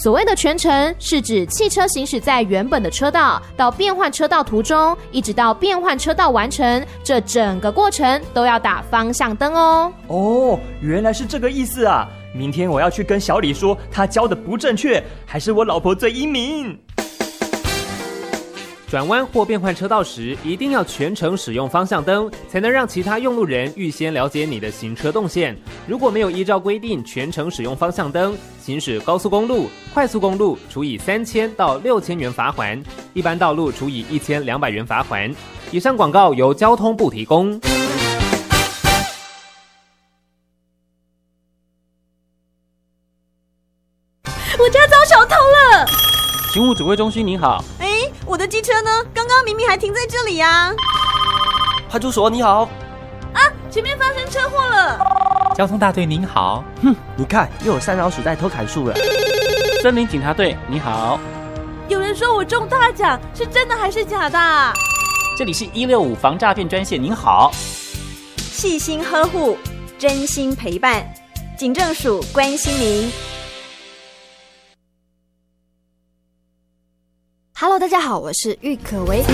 所谓的全程是指汽车行驶在原本的车道到变换车道途中，一直到变换车道完成，这整个过程都要打方向灯哦。 哦，原来是这个意思啊！明天我要去跟小李说他教的不正确，还是我老婆最英明。 转弯或变换车道时，一定要全程使用方向灯，才能让其他用路人预先了解你的行车动线。如果没有依照规定全程使用方向灯，行驶高速公路、快速公路处以3000到6000元罚锾，一般道路处以1200元罚锾。以上广告由交通部提供。 我家遭小偷了！ 勤务指挥中心您好。 我的机车呢？刚刚明明还停在这里啊！ 派出所你好。 啊，前面发生车祸了！ 交通大队您好。 你看又有3老鼠在偷砍树了。 森林警察队你好。 有人说我中大奖，是真的还是假的？ 这里是165防诈骗专线您好。 细心呵护，真心陪伴，警政署关心您。 Hello， 大家好，我是郁可唯。